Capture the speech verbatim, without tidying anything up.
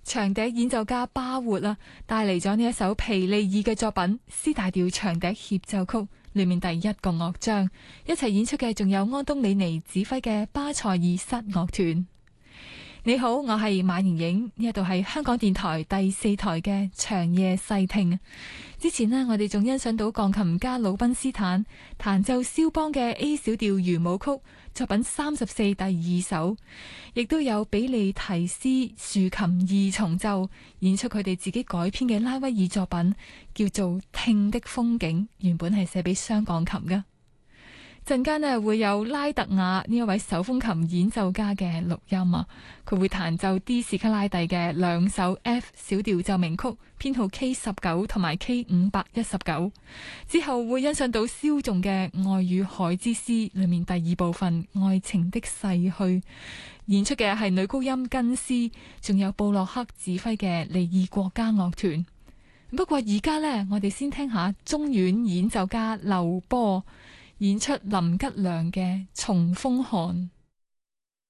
長笛演奏家巴活啦，帶嚟咗呢一首皮利爾嘅作品《C 大調長笛協奏曲》裏面第一個樂章，一齊演出嘅仲有安東尼尼指揮嘅巴塞爾薩樂團。你好，我係馬瑩瑩，呢一度係香港電台第四台嘅長夜細聽。之前呢，我哋仲欣賞到鋼琴家魯賓斯坦彈奏肖邦嘅 A 小調圓舞曲作品三十四第二首，亦都有比利提斯豎琴二重奏演出佢哋自己改編嘅拉威爾作品，叫做《聽的風景》，原本係寫俾雙鋼琴㗎。陣間呢會有拉特雅呢一位手風琴演奏家嘅錄音啊，佢會彈奏 D 士卡拉蒂嘅兩首 F 小調奏鳴曲，編號 K 十九同埋 K 五百一十九。之後會欣賞到蕭頌嘅《愛與海之詩》裏面第二部分《愛情的逝去》，演出嘅係女高音根斯，仲有布洛克指揮嘅利爾國家樂團。不過而家呢，我哋先聽下中阮演奏家劉波演出林吉良嘅《從風看》。